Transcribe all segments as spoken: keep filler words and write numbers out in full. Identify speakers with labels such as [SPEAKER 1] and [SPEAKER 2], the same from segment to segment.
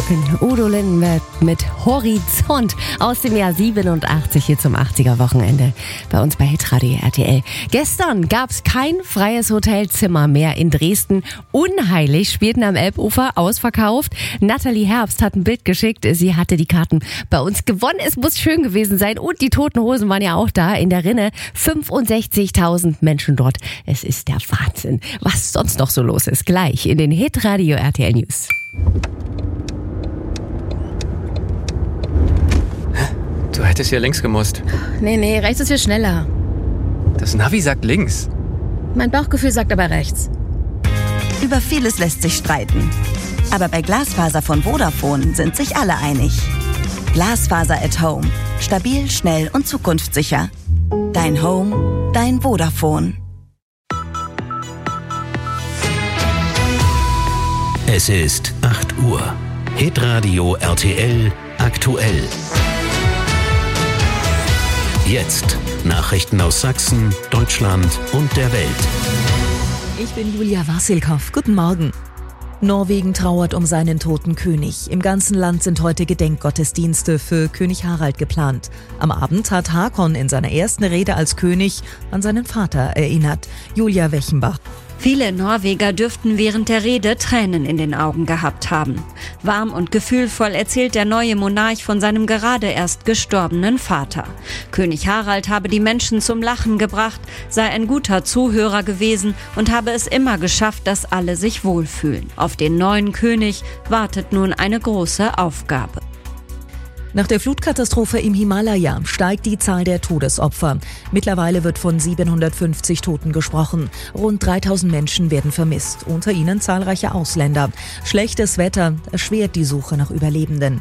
[SPEAKER 1] Udo Lindenberg mit Horizont aus dem Jahr siebenundachtzig hier zum achtziger-Wochenende bei uns bei Hitradio R T L. Gestern gab es kein freies Hotelzimmer mehr in Dresden. Unheilig spielten am Elbufer, ausverkauft. Nathalie Herbst hat ein Bild geschickt. Sie hatte die Karten bei uns gewonnen. Es muss schön gewesen sein. Und die Toten Hosen waren ja auch da in der Rinne. fünfundsechzigtausend Menschen dort. Es ist der Wahnsinn, was sonst noch so los ist. Gleich in den Hitradio R T L News.
[SPEAKER 2] Du hättest ja links gemusst.
[SPEAKER 3] Nee, nee, rechts ist viel schneller.
[SPEAKER 2] Das Navi sagt links.
[SPEAKER 3] Mein Bauchgefühl sagt aber rechts.
[SPEAKER 4] Über vieles lässt sich streiten. Aber bei Glasfaser von Vodafone sind sich alle einig. Glasfaser at Home. Stabil, schnell und zukunftssicher. Dein Home, dein Vodafone.
[SPEAKER 5] Es ist acht Uhr. Hitradio R T L aktuell. Jetzt Nachrichten aus Sachsen, Deutschland und der Welt.
[SPEAKER 6] Ich bin Julia Wassilkow. Guten Morgen. Norwegen trauert um seinen toten König. Im ganzen Land sind heute Gedenkgottesdienste für König Harald geplant. Am Abend hat Hakon in seiner ersten Rede als König an seinen Vater erinnert. Julia Wechenbach.
[SPEAKER 7] Viele Norweger dürften während der Rede Tränen in den Augen gehabt haben. Warm und gefühlvoll erzählt der neue Monarch von seinem gerade erst gestorbenen Vater. König Harald habe die Menschen zum Lachen gebracht, sei ein guter Zuhörer gewesen und habe es immer geschafft, dass alle sich wohlfühlen. Auf den neuen König wartet nun eine große Aufgabe.
[SPEAKER 6] Nach der Flutkatastrophe im Himalaya steigt die Zahl der Todesopfer. Mittlerweile wird von siebenhundertfünfzig Toten gesprochen. Rund dreitausend Menschen werden vermisst, unter ihnen zahlreiche Ausländer. Schlechtes Wetter erschwert die Suche nach Überlebenden.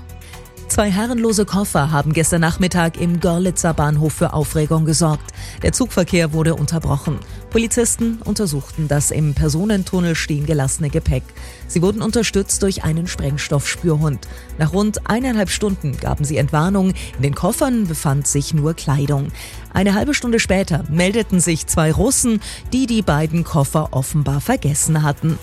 [SPEAKER 6] Zwei herrenlose Koffer haben gestern Nachmittag im Görlitzer Bahnhof für Aufregung gesorgt. Der Zugverkehr wurde unterbrochen. Polizisten untersuchten das im Personentunnel stehen gelassene Gepäck. Sie wurden unterstützt durch einen Sprengstoffspürhund. Nach rund eineinhalb Stunden gaben sie Entwarnung. In den Koffern befand sich nur Kleidung. Eine halbe Stunde später meldeten sich zwei Russen, die die beiden Koffer offenbar vergessen hatten.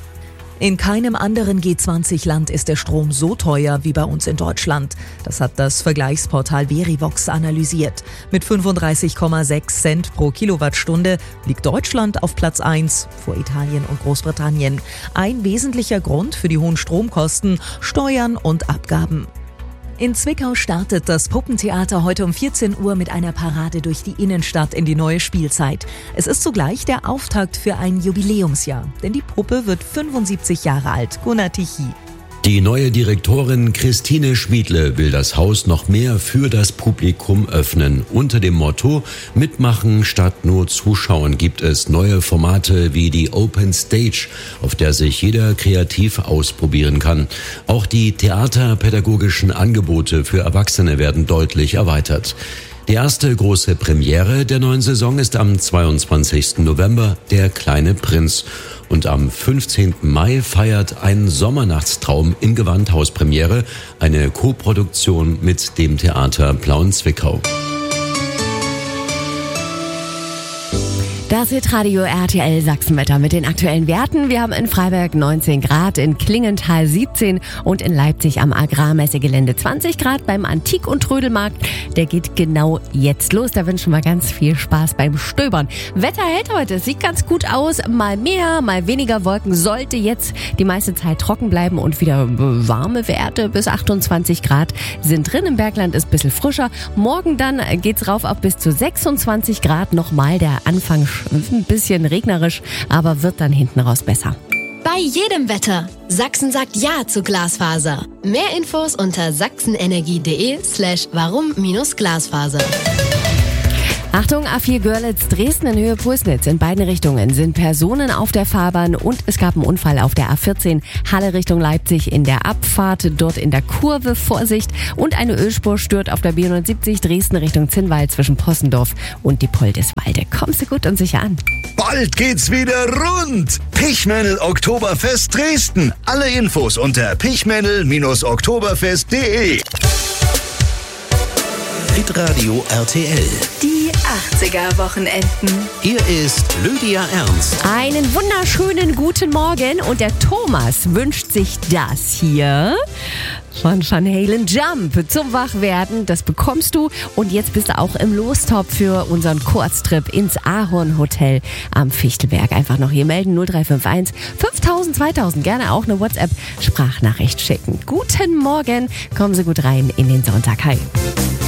[SPEAKER 6] In keinem anderen G zwanzig Land ist der Strom so teuer wie bei uns in Deutschland. Das hat das Vergleichsportal Verivox analysiert. Mit fünfunddreißig Komma sechs Cent pro Kilowattstunde liegt Deutschland auf Platz eins vor Italien und Großbritannien. Ein wesentlicher Grund für die hohen Stromkosten: Steuern und Abgaben. In Zwickau startet das Puppentheater heute um vierzehn Uhr mit einer Parade durch die Innenstadt in die neue Spielzeit. Es ist zugleich der Auftakt für ein Jubiläumsjahr, denn die Puppe wird fünfundsiebzig Jahre alt. Gunnar Tichy.
[SPEAKER 8] Die neue Direktorin Christine Schmiedle will das Haus noch mehr für das Publikum öffnen. Unter dem Motto Mitmachen statt nur zuschauen gibt es neue Formate wie die Open Stage, auf der sich jeder kreativ ausprobieren kann. Auch die theaterpädagogischen Angebote für Erwachsene werden deutlich erweitert. Die erste große Premiere der neuen Saison ist am zweiundzwanzigsten November, Der kleine Prinz. Und am fünfzehnten Mai feiert ein Sommernachtstraum im Gewandhaus Premiere, eine Koproduktion mit dem Theater Plauen-Zwickau.
[SPEAKER 1] Das Hitradio R T L Sachsenwetter mit den aktuellen Werten. Wir haben in Freiberg neunzehn Grad, in Klingenthal siebzehn und in Leipzig am Agrarmessegelände zwanzig Grad beim Antik- und Trödelmarkt. Der geht genau jetzt los. Da wünschen wir ganz viel Spaß beim Stöbern. Wetter hält heute, sieht ganz gut aus. Mal mehr, mal weniger Wolken. Sollte jetzt die meiste Zeit trocken bleiben und wieder warme Werte bis achtundzwanzig Grad sind drin. Im Bergland ist ein bisschen frischer. Morgen dann geht's rauf auf bis zu sechsundzwanzig Grad. Nochmal der Anfang ein bisschen regnerisch, aber wird dann hinten raus besser.
[SPEAKER 9] Bei jedem Wetter. Sachsen sagt Ja zu Glasfaser. Mehr Infos unter sachsenenergie.de slash warum minus Glasfaser.
[SPEAKER 1] Achtung, A vier Görlitz, Dresden in Höhe Pulsnitz. In beiden Richtungen sind Personen auf der Fahrbahn und es gab einen Unfall auf der A vierzehn. Halle Richtung Leipzig in der Abfahrt, dort in der Kurve, Vorsicht. Und eine Ölspur stört auf der B hundertsiebzig Dresden Richtung Zinnwald zwischen Possendorf und Diepoldeswalde. Kommst du gut und sicher an.
[SPEAKER 10] Bald geht's wieder rund. Pichmännel Oktoberfest Dresden. Alle Infos unter pichmännel Bindestrich oktoberfest Punkt de.
[SPEAKER 5] Hitradio R T L.
[SPEAKER 4] Die
[SPEAKER 11] achtziger-Wochenenden.
[SPEAKER 5] Hier ist Lydia Ernst.
[SPEAKER 1] Einen wunderschönen guten Morgen und der Thomas wünscht sich das hier von Van Halen Jump zum Wachwerden. Das bekommst du und jetzt bist du auch im Lostopf für unseren Kurztrip ins Ahorn-Hotel am Fichtelberg. Einfach noch hier melden, null drei fünf eins fünftausend, zweitausend. Gerne auch eine WhatsApp-Sprachnachricht schicken. Guten Morgen, kommen Sie gut rein in den Sonntag. Hi.